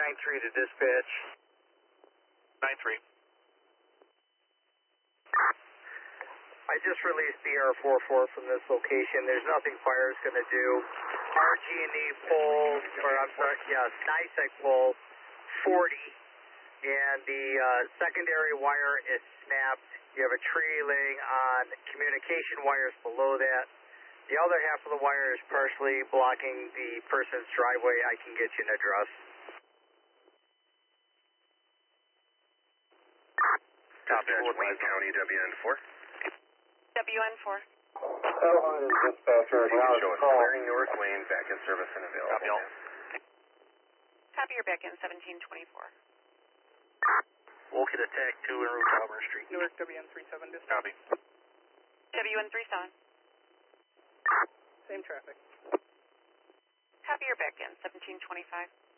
9-3 to dispatch. 9-3. I just released the R44 from this location. There's nothing fire's going to do. RG&E pole, or I'm sorry, yes, NISEC pole 40, and the secondary wire is snapped. You have a tree laying on communication wires below that. The other half of the wire is partially blocking the person's driveway. I can get you an address. Dispatch, Wayne County, WN4. WN4. Dispatcher, show us clearing North Wayne, back in service and available. Copy all. Copy your back in 1724. Woken attack 2 en route to Auburn Street. Newark WN37 dispatch. Copy. WN37. Same traffic. Copy your back in 1725.